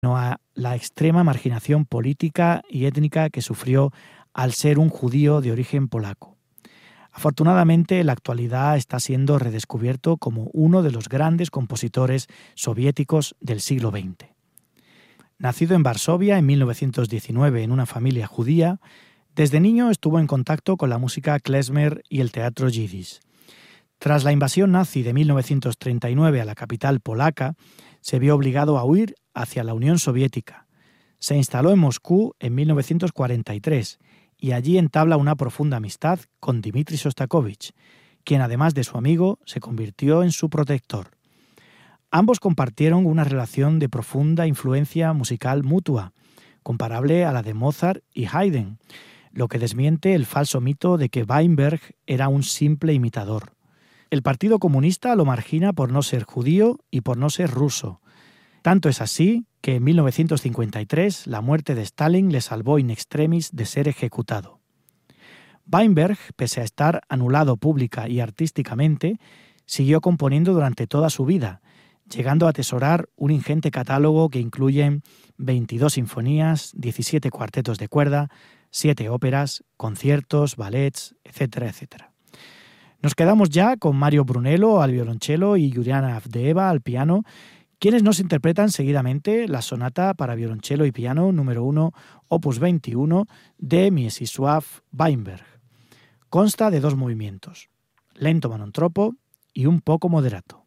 a la extrema marginación política y étnica que sufrió al ser un judío de origen polaco. Afortunadamente, en la actualidad está siendo redescubierto como uno de los grandes compositores soviéticos del siglo XX. Nacido en Varsovia en 1919 en una familia judía, desde niño estuvo en contacto con la música klezmer y el teatro yiddish. Tras la invasión nazi de 1939 a la capital polaca, se vio obligado a huir hacia la Unión Soviética. Se instaló en Moscú en 1943 y allí entabla una profunda amistad con Dmitri Shostakovich, quien además de su amigo se convirtió en su protector. Ambos compartieron una relación de profunda influencia musical mutua, comparable a la de Mozart y Haydn, lo que desmiente el falso mito de que Weinberg era un simple imitador. El Partido Comunista lo margina por no ser judío y por no ser ruso. Tanto es así que en 1953 la muerte de Stalin le salvó in extremis de ser ejecutado. Weinberg, pese a estar anulado pública y artísticamente, siguió componiendo durante toda su vida, llegando a atesorar un ingente catálogo que incluye 22 sinfonías, 17 cuartetos de cuerda, 7 óperas, conciertos, ballets, etcétera, etcétera. Nos quedamos ya con Mario Brunello al violonchelo y Juliana Avdeeva al piano, quienes nos interpretan seguidamente la sonata para violonchelo y piano número 1, opus 21, de Mieczysław Weinberg. Consta de 2 movimientos, lento manon troppo y un poco moderato.